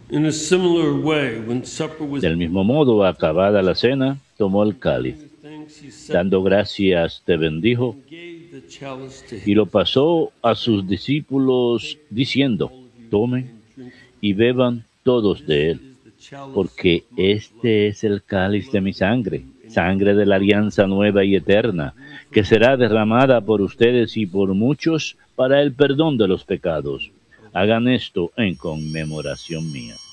In a similar way, when supper was Del mismo modo, acabada la cena, tomó el cáliz, giving thanks, he said, dando gracias, te bendijo and gave the chalice to y his lo pasó a sus discípulos diciendo, all of you tomen and drink. y beban todos This de él, is the chalice porque of my blood, este es el the cáliz de blood mi of the sangre, new and sangre de eternal la covenant, alianza nueva y eterna, given for que many será derramada por ustedes y por muchos para el perdón de los pecados. of Hagan esto en conmemoración mía.